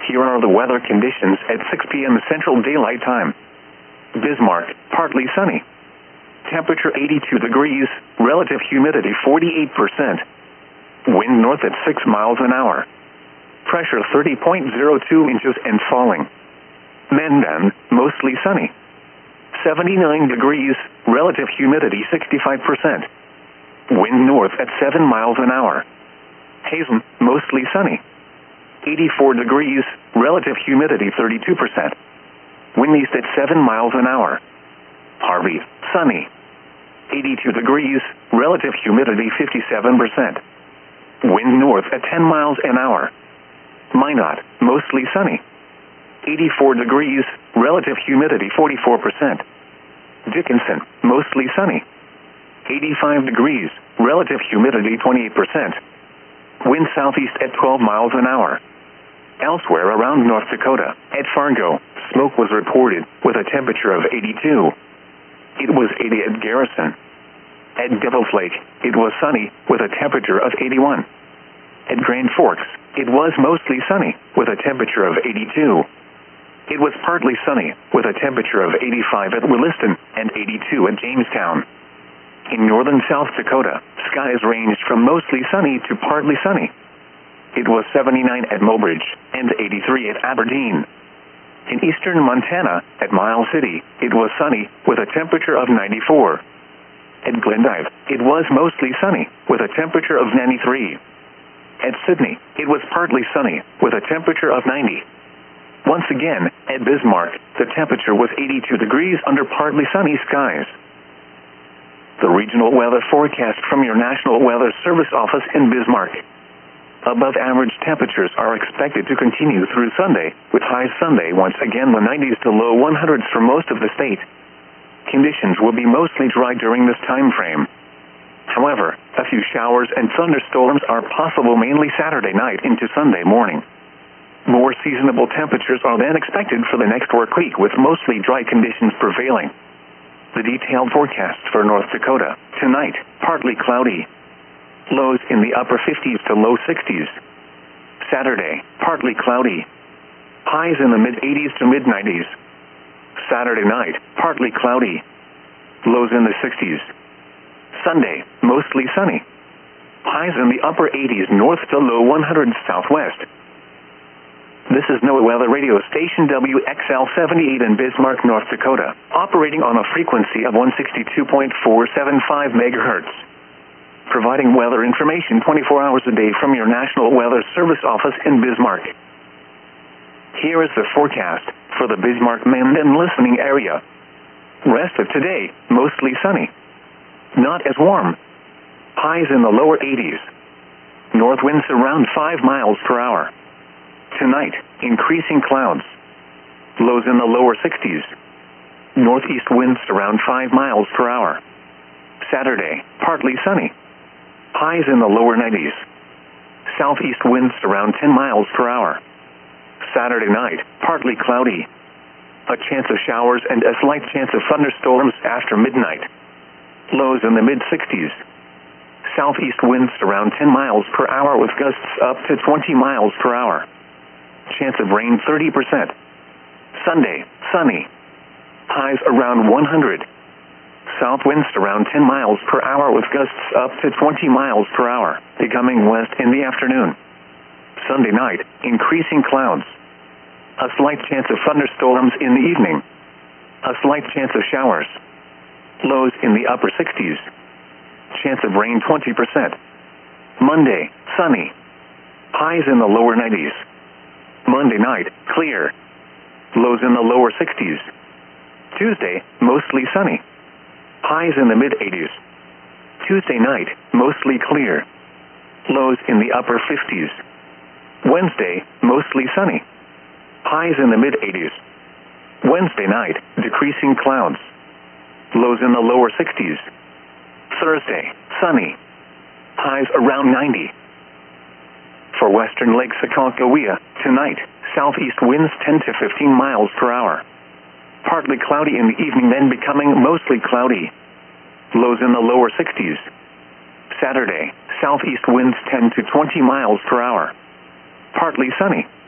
Here are the weather conditions at 6 p.m. Central Daylight Time. Bismarck, partly sunny. Temperature 82 degrees, relative humidity 48%. Wind north at 6 miles an hour. Pressure 30.02 inches and falling. Mandan, mostly sunny. 79 degrees, relative humidity 65%. Wind north at 7 miles an hour. Hazen, mostly sunny. 84 degrees, relative humidity 32%. Wind east at 7 miles an hour. Harvey, sunny. 82 degrees, relative humidity 57%. Wind north at 10 miles an hour. Minot, mostly sunny. 84 degrees, relative humidity 44%. Dickinson, mostly sunny. 85 degrees, relative humidity 28%. Wind southeast at 12 miles an hour. Elsewhere around North Dakota, at Fargo, smoke was reported with a temperature of 82. It was 80 at Garrison. At Devil's Lake, it was sunny with a temperature of 81. At Grand Forks, it was mostly sunny with a temperature of 82. It was partly sunny with a temperature of 85 at Williston and 82 at Jamestown. In northern South Dakota, skies ranged from mostly sunny to partly sunny. It was 79 at Mobridge and 83 at Aberdeen. In eastern Montana, at Miles City, it was sunny with a temperature of 94. At Glendive, it was mostly sunny with a temperature of 93. At Sydney, it was partly sunny with a temperature of 90. Once again, at Bismarck, the temperature was 82 degrees under partly sunny skies. The regional weather forecast from your National Weather Service office in Bismarck. Above average temperatures are expected to continue through Sunday, with highs Sunday once again the 90s to low 100s for most of the state. Conditions will be mostly dry during this time frame. However, a few showers and thunderstorms are possible mainly Saturday night into Sunday morning. More seasonable temperatures are then expected for the next work week with mostly dry conditions prevailing. The detailed forecast for North Dakota. Tonight, partly cloudy. Lows in the upper 50s to low 60s. Saturday, partly cloudy. Highs in the mid-80s to mid-90s. Saturday night, partly cloudy. Lows in the 60s. Sunday, mostly sunny. Highs in the upper 80s north to low 100s southwest. This is NOAA Weather Radio Station WXL78 in Bismarck, North Dakota, operating on a frequency of 162.475 megahertz. Providing weather information 24 hours a day from your National Weather Service office in Bismarck. Here is the forecast for the Bismarck-Mandan listening area. Rest of today, mostly sunny. Not as warm. Highs in the lower 80s. North winds around 5 miles per hour. Tonight, increasing clouds. Lows in the lower 60s. Northeast winds around 5 miles per hour. Saturday, partly sunny. Highs in the lower 90s. Southeast winds around 10 miles per hour. Saturday night, partly cloudy. A chance of showers and a slight chance of thunderstorms after midnight. Lows in the mid-60s. Southeast winds around 10 miles per hour with gusts up to 20 miles per hour. Chance of rain 30%. Sunday, sunny. Highs around 100. South winds around 10 miles per hour with gusts up to 20 miles per hour, becoming west in the afternoon. Sunday night, increasing clouds. A slight chance of thunderstorms in the evening. A slight chance of showers. Lows in the upper 60s. Chance of rain 20%. Monday, sunny. Highs in the lower 90s. Monday night, clear. Lows in the lower 60s. Tuesday, mostly sunny. Highs in the mid-80s. Tuesday night, mostly clear. Lows in the upper 50s. Wednesday, mostly sunny. Highs in the mid-80s. Wednesday night, decreasing clouds. Lows in the lower 60s. Thursday, sunny. Highs around 90. For western Lake Aconcagua, tonight, southeast winds 10 to 15 miles per hour. Partly cloudy in the evening, then becoming mostly cloudy. Lows in the lower 60s. Saturday, southeast winds 10 to 20 miles per hour. Partly sunny.